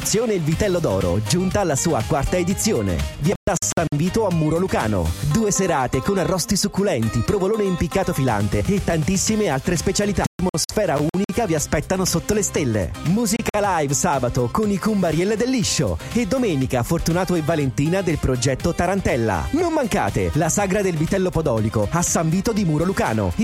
Il Vitello d'Oro, giunta alla sua quarta edizione. Via San Vito a Muro Lucano. 2 serate con arrosti succulenti, provolone impiccato filante e tantissime altre specialità. Atmosfera unica vi aspettano sotto le stelle. Musica live sabato con i Cumbarielle del Liscio e domenica Fortunato e Valentina del progetto Tarantella. Non mancate la sagra del Vitello Podolico a San Vito di Muro Lucano.